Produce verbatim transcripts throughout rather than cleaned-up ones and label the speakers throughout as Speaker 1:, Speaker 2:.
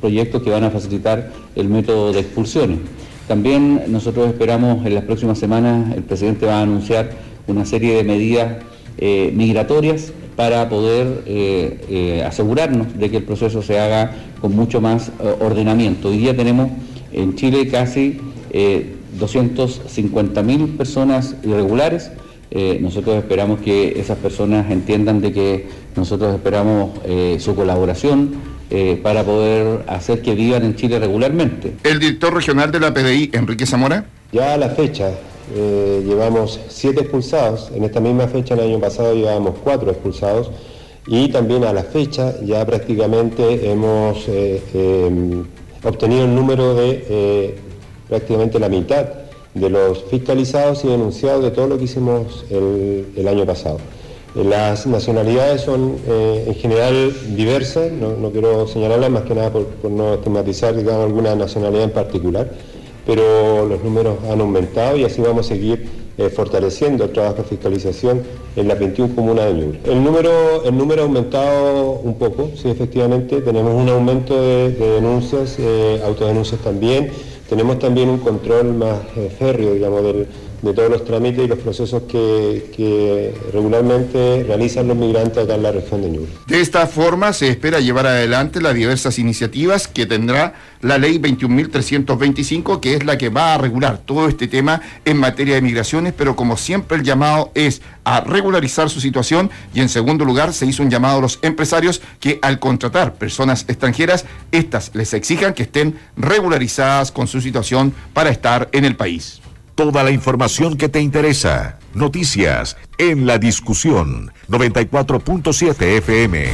Speaker 1: proyectos que van a facilitar el método de expulsiones. También nosotros esperamos en las próximas semanas, el presidente va a anunciar una serie de medidas eh, migratorias para poder eh, eh, asegurarnos de que el proceso se haga con mucho más eh, ordenamiento. Hoy día tenemos en Chile casi eh, doscientas cincuenta mil personas irregulares. Eh, nosotros esperamos que esas personas entiendan de que nosotros esperamos eh, su colaboración eh, para poder hacer que vivan en Chile regularmente.
Speaker 2: El director regional de la P D I, Enrique Zamora.
Speaker 3: Ya a la fecha eh, llevamos siete expulsados, en esta misma fecha el año pasado llevábamos cuatro expulsados y también a la fecha ya prácticamente hemos eh, eh, obtenido el número de eh, prácticamente la mitad de los fiscalizados y denunciados de todo lo que hicimos el, el año pasado. Las nacionalidades son eh, en general diversas, no, no quiero señalarlas más que nada por, por no estigmatizar, digamos, alguna nacionalidad en particular, pero los números han aumentado y así vamos a seguir eh, fortaleciendo el trabajo de fiscalización en las veintiuna comunas de Ñuble. El número, el número ha aumentado un poco, sí, efectivamente, tenemos un aumento de, de denuncias, eh, autodenuncias también, tenemos también un control más eh, férreo, digamos, del, de todos los trámites y los procesos que, que regularmente realizan los migrantes acá en la región de Ñuble.
Speaker 2: De esta forma se espera llevar adelante las diversas iniciativas que tendrá la ley veintiún mil trescientos veinticinco, que es la que va a regular todo este tema en materia de migraciones, pero como siempre el llamado es a regularizar su situación y en segundo lugar se hizo un llamado a los empresarios que al contratar personas extranjeras, estas les exijan que estén regularizadas con su situación para estar en el país.
Speaker 4: Toda la información que te interesa. Noticias en La Discusión. noventa y cuatro punto siete F M.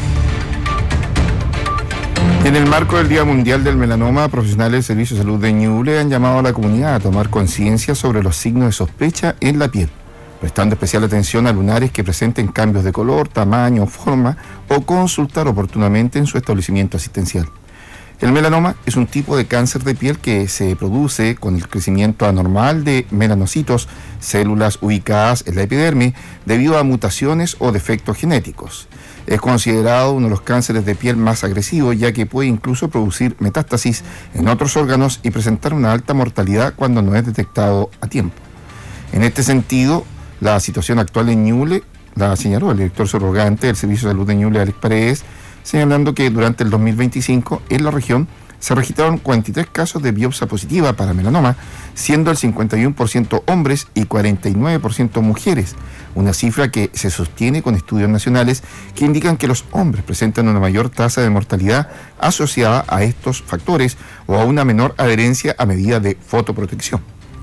Speaker 2: En el marco del Día Mundial del Melanoma, profesionales del Servicio de Salud de Ñuble han llamado a la comunidad a tomar conciencia sobre los signos de sospecha en la piel, prestando especial atención a lunares que presenten cambios de color, tamaño o forma, o consultar oportunamente en su establecimiento asistencial. El melanoma es un tipo de cáncer de piel que se produce con el crecimiento anormal de melanocitos, células ubicadas en la epidermis, debido a mutaciones o defectos genéticos. Es considerado uno de los cánceres de piel más agresivos, ya que puede incluso producir metástasis en otros órganos y presentar una alta mortalidad cuando no es detectado a tiempo. En este sentido, la situación actual en Ñuble la señaló el director subrogante del Servicio de Salud de Ñuble, Alex Paredes, señalando que durante el dos mil veinticinco en la región se registraron cuarenta y tres casos de biopsia positiva para melanoma, siendo el cincuenta y uno por ciento hombres y cuarenta y nueve por ciento mujeres, una cifra que se sostiene con estudios nacionales que indican que los hombres presentan una mayor tasa de mortalidad asociada a estos factores o a una menor adherencia a medidas de fotoprotección.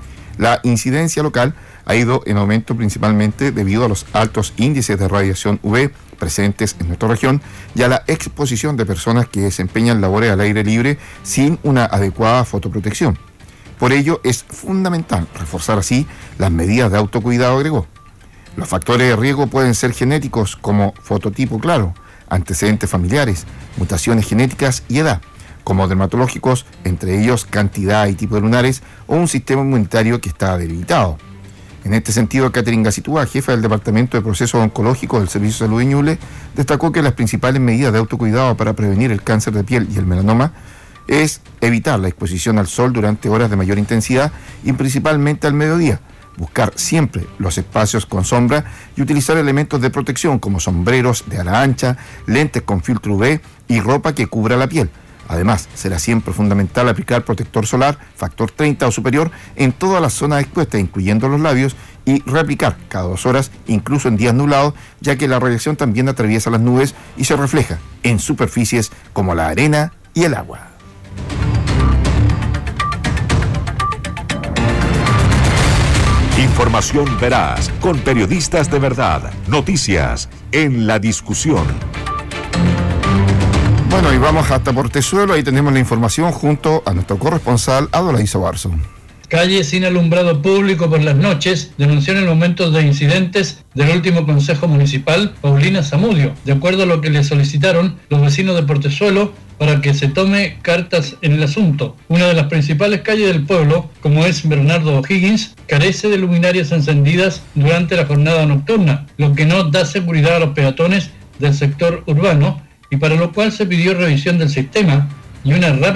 Speaker 2: La incidencia local ha ido en aumento principalmente debido a los altos índices de radiación U V presentes en nuestra región y a la exposición de personas que desempeñan labores al aire libre sin una adecuada fotoprotección. Por ello es fundamental reforzar así las medidas de autocuidado, agregó. Los factores de riesgo pueden ser genéticos como fototipo claro, antecedentes familiares, mutaciones genéticas y edad, como dermatológicos, entre ellos cantidad y tipo de lunares o un sistema inmunitario que está debilitado. En este sentido, Catherine Gacitúa, jefa del Departamento de Procesos Oncológicos del Servicio de Salud de Ñuble, destacó que las principales medidas de autocuidado para prevenir el cáncer de piel y el melanoma es evitar la exposición al sol durante horas de mayor intensidad y principalmente al mediodía, buscar siempre los espacios con sombra y utilizar elementos de protección como sombreros de ala ancha, lentes con filtro U V y ropa que cubra la piel. Además, será siempre fundamental aplicar protector solar, factor treinta o superior, en todas las zonas expuestas, incluyendo los labios, y reaplicar cada dos horas, incluso en días nublados, ya que la radiación también atraviesa las nubes y se refleja en superficies como la arena y el agua.
Speaker 4: Información veraz, con periodistas de verdad. Noticias en La Discusión.
Speaker 2: Bueno, y vamos hasta Portezuelo, ahí tenemos la información junto a nuestro corresponsal Adolaizo Barzo.
Speaker 5: Calles sin alumbrado público por las noches denunció en el momento de incidentes del último Consejo Municipal Paulina Zamudio, de acuerdo a lo que le solicitaron los vecinos de Portezuelo para que se tome cartas en el asunto. Una de las principales calles del pueblo, como es Bernardo O'Higgins, carece de luminarias encendidas durante la jornada nocturna, lo que no da seguridad a los peatones del sector urbano, y para lo cual se pidió revisión del sistema y una rápida